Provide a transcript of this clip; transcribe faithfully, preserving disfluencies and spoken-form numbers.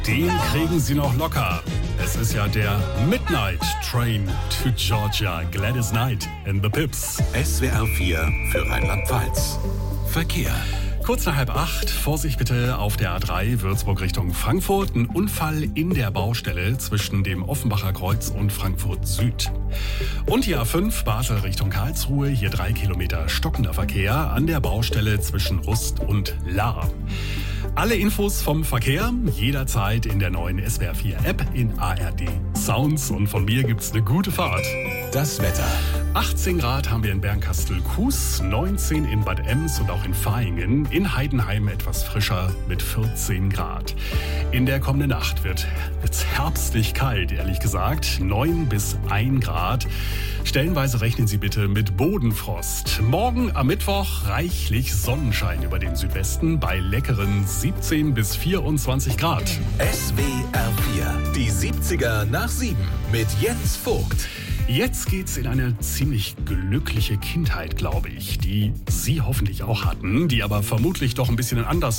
Den kriegen Sie noch locker. Es ist ja der Midnight Train to Georgia. Gladys Knight and the Pips. S W R vier für Rheinland-Pfalz. Verkehr. Kurz nach halb acht, Vorsicht bitte auf der A drei Würzburg Richtung Frankfurt. Ein Unfall in der Baustelle zwischen dem Offenbacher Kreuz und Frankfurt Süd. Und die A fünf Basel Richtung Karlsruhe, hier drei Kilometer stockender Verkehr an der Baustelle zwischen Rust und Lahr. Alle Infos vom Verkehr jederzeit in der neuen S W R vier App in A R D Sounds. Und von mir gibt's eine gute Fahrt. Das Wetter. achtzehn Grad haben wir in Bernkastel-Kues, neunzehn in Bad Ems und auch in Vaihingen. In Heidenheim etwas frischer mit vierzehn Grad. In der kommenden Nacht wird es herbstlich kalt, ehrlich gesagt. neun bis ein Grad. Stellenweise rechnen Sie bitte mit Bodenfrost. Morgen am Mittwoch reichlich Sonnenschein über den Südwesten bei leckeren siebzehn bis vierundzwanzig Grad. S W R vier, die siebziger nach sieben mit Jens Vogt. Jetzt geht's in eine ziemlich glückliche Kindheit, glaube ich, die Sie hoffentlich auch hatten, die aber vermutlich doch ein bisschen anders